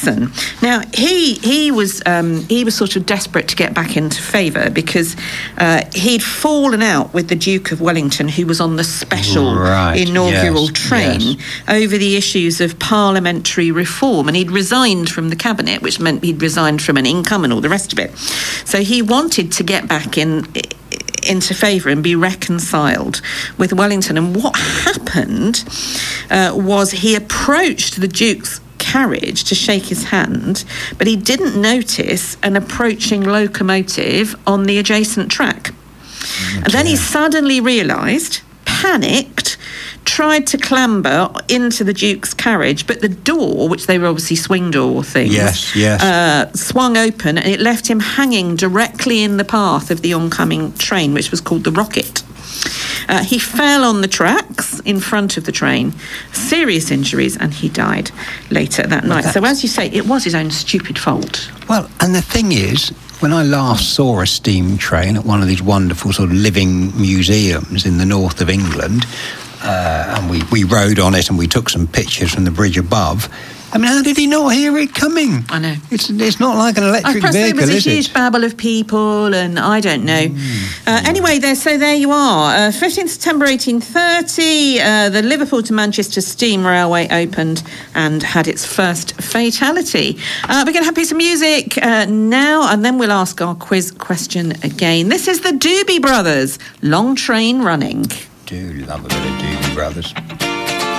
Jackson. Now, he was sort of desperate to get back into favour because he'd fallen out with the Duke of Wellington, who was on the special inaugural train over the issues of parliamentary reform, and he'd resigned from the cabinet, which meant he'd resigned from an income and all the rest of it. So he wanted to get back into favour and be reconciled with Wellington. And what happened was he approached the Duke's carriage to shake his hand, but he didn't notice an approaching locomotive on the adjacent track. And then he suddenly realised, panicked, tried to clamber into the Duke's carriage, but the door, which they were obviously swing door things, swung open, and it left him hanging directly in the path of the oncoming train, which was called the Rocket. He fell on the tracks in front of the train, serious injuries, and he died later that night. So as you say, it was his own stupid fault. Well, and the thing is, when I last saw a steam train at one of these wonderful sort of living museums in the north of England, and we rode on it and we took some pictures from the bridge above. I mean, how did he not hear it coming? I know. It's not like an electric vehicle, it was is a huge babble of people, and I don't know. Anyway, there you are. 15th September 1830, the Liverpool to Manchester Steam Railway opened and had its first fatality. We're going to have a piece of music now, and then we'll ask our quiz question again. This is the Doobie Brothers, Long Train Running. Do love a bit of Doobie Brothers.